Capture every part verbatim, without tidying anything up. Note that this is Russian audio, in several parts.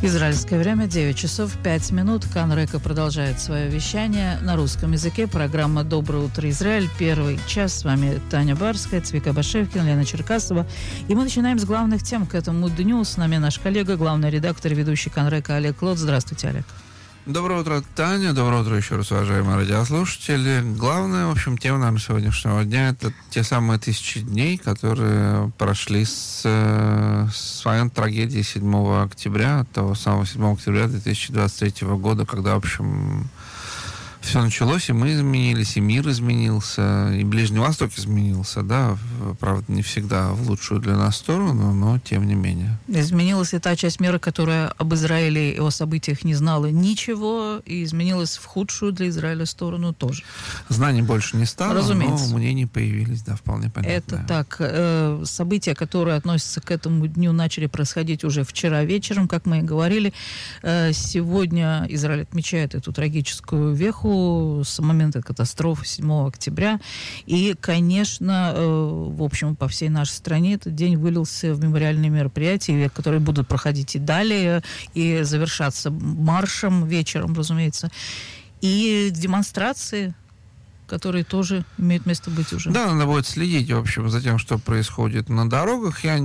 Израильское время девять часов пять минут. Кан Река продолжает свое вещание на русском языке. Программа «Доброе утро, Израиль». Первый час. С вами Таня Барская, Цвика Башевкин, Лена Черкасова. И мы начинаем с главных тем к этому дню. С нами наш коллега, главный редактор и ведущий Кан Река Олег Лот. Здравствуйте, Олег. Доброе утро, Таня. Доброе утро еще раз, уважаемые радиослушатели. Главная, в общем, тема нашего сегодняшнего дня — это те самые тысячи дней, которые прошли с, с момента трагедии седьмого октября, того самого седьмого октября две тысячи двадцать третьего года, когда, в общем, все началось, и мы изменились, и мир изменился, и Ближний Восток изменился, да, правда, не всегда в лучшую для нас сторону, но тем не менее. Изменилась и та часть мира, которая об Израиле и о событиях не знала ничего, и изменилась в худшую для Израиля сторону тоже. Знаний больше не стало, Разумеется. Но мнения появились, да, вполне понятно. Это так. Э, события, которые относятся к этому дню, начали происходить уже вчера вечером, как мы и говорили. Э, сегодня Израиль отмечает эту трагическую веху с момента катастрофы седьмого октября. И, конечно, э, в общем, по всей нашей стране этот день вылился в мемориальные мероприятия, которые будут проходить и далее, и завершаться маршем вечером, разумеется, и демонстрации, которые тоже имеют место быть уже. Да, надо будет следить, в общем, за тем, что происходит на дорогах. Я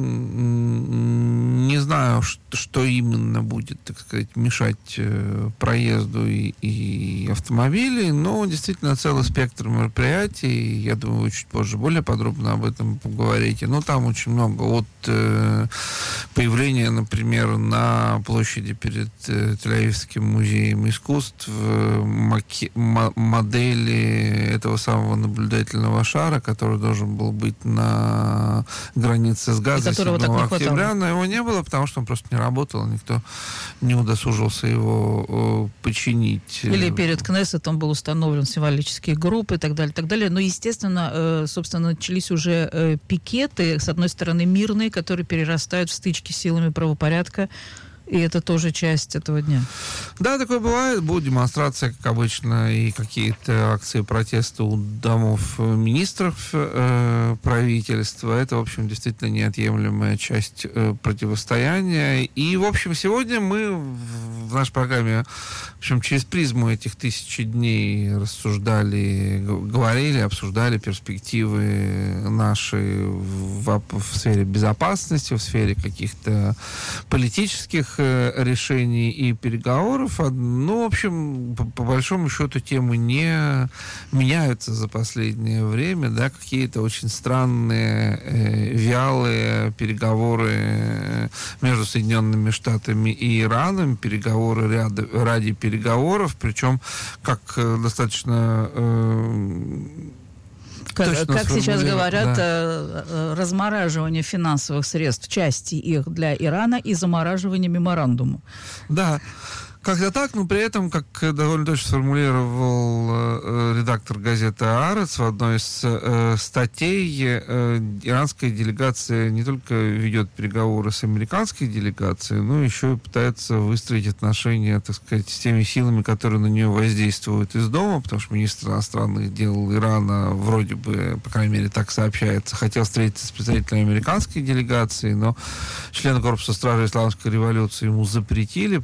не знаю, что именно будет, так сказать, мешать проезду и, и автомобилей, но действительно целый спектр мероприятий. Я думаю, вы чуть позже более подробно об этом поговорите. Но там очень много. От э, появления, например, на площади перед э, Тель-Авивским музеем искусств э, маки- м- модели этого самого наблюдательного шара, который должен был быть на границе с Газой седьмого октября, но его не было, потому что он просто не работал, никто не удосужился его э, починить. Или перед Кнессетом был установлен символические группы и так далее, так далее. Но, естественно, э, собственно, начались уже э, пикеты, с одной стороны, мирные, которые перерастают в стычки с силами правопорядка. И это тоже часть этого дня. Да, такое бывает. Будет демонстрация, как обычно, и какие-то акции протеста у домов министров э, правительства. Это, в общем, действительно неотъемлемая часть э, противостояния. И, в общем, сегодня мы в нашей программе, в общем, через призму этих тысячи дней рассуждали, говорили, обсуждали перспективы наши в, в сфере безопасности, в сфере каких-то политических решений и переговоров. Ну, в общем, по, по большому счету темы не меняются за последнее время, да, какие-то очень странные, э, вялые переговоры между Соединенными Штатами и Ираном, переговоры ряда, ради переговоров, причем как э, достаточно э, Как, как сейчас говорят, да. размораживание финансовых средств, части их для Ирана и замораживание меморандума. Да, как-то так, но при этом, как довольно точно сформулировал э, редактор газеты «Аарец» в одной из э, статей, э, иранская делегация не только ведет переговоры с американской делегацией, но еще и пытается выстроить отношения, так сказать, с теми силами, которые на нее воздействуют из дома, потому что министр иностранных дел Ирана вроде бы, по крайней мере, так сообщается, хотел встретиться с представителями американской делегации, но члены корпуса стражи исламской революции ему запретили,